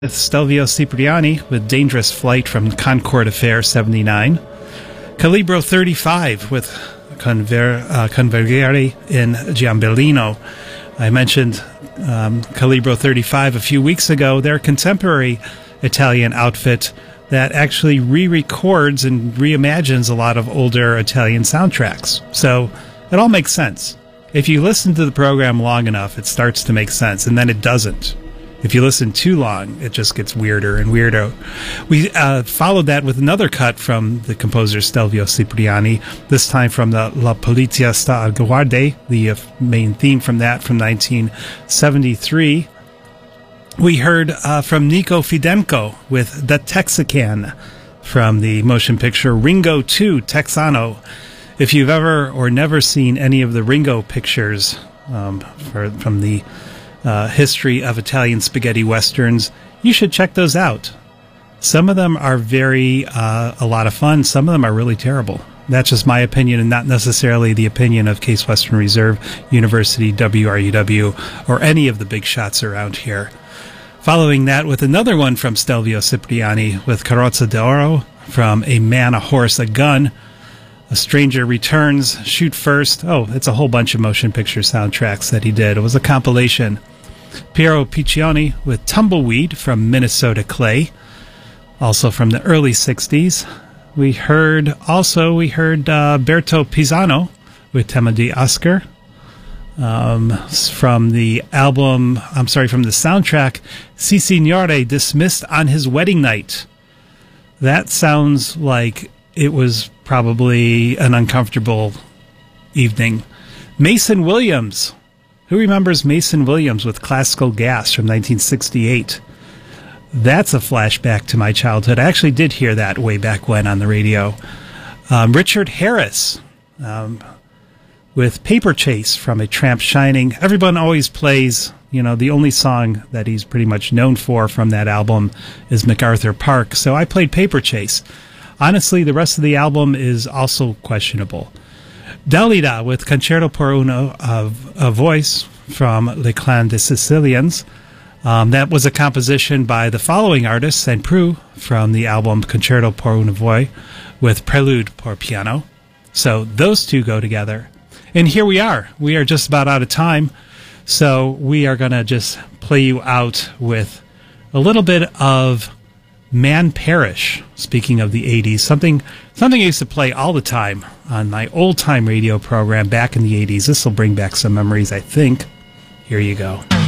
With Stelvio Cipriani with Dangerous Flight from Concord Affair 79. Calibro 35 with Convergere in Giambellino. I mentioned Calibro 35 a few weeks ago. They're a contemporary Italian outfit that actually re-records and reimagines a lot of older Italian soundtracks. So it all makes sense. If you listen to the program long enough, it starts to make sense, and then it doesn't. If you listen too long, it just gets weirder and weirder. We followed that with another cut from the composer Stelvio Cipriani, this time from the La Polizia sta al guardia, the main theme from that from 1973. We heard from Nico Fidenco with The Texican from the motion picture Ringo 2 Texano. If you've ever or never seen any of the Ringo pictures from the history of Italian spaghetti westerns, you should check those out. Some of them are a lot of fun. Some of them are really terrible. That's just my opinion and not necessarily the opinion of Case Western Reserve, University, WRUW, or any of the big shots around here. Following that with another one from Stelvio Cipriani with Carrozza d'Oro from A Man, a Horse, a Gun. A Stranger Returns, Shoot First. Oh, it's a whole bunch of motion picture soundtracks that he did. It was a compilation. Piero Piccioni with Tumbleweed from Minnesota Clay, also from the early 60s. We heard Berto Pisano with Tema di Oscar from the soundtrack Si Signore Dismissed on His Wedding Night. That sounds like it was probably an uncomfortable evening. Mason Williams. Who remembers Mason Williams with Classical Gas from 1968? That's a flashback to my childhood. I actually did hear that way back when on the radio. Richard Harris with Paper Chase from A Tramp Shining. Everyone always plays, the only song that he's pretty much known for from that album is MacArthur Park. So I played Paper Chase. Honestly, the rest of the album is also questionable. Dalida with Concerto per una voice from Le Clan des Sicilians. That was a composition by the following artist, Saint Preux, from the album Concerto per una voce with Prelude per piano. So those two go together. And here we are. We are just about out of time. So we are going to just play you out with a little bit of Man Parish, speaking of the 80s, something I used to play all the time on my old-time radio program back in the 80s. This will bring back some memories, I think. Here you go.